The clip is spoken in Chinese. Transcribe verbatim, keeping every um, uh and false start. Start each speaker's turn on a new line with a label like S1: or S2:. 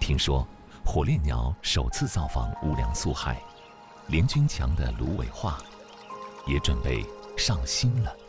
S1: 听说火烈鸟首次造访无良苏海，连军强的芦苇画也准备上新了。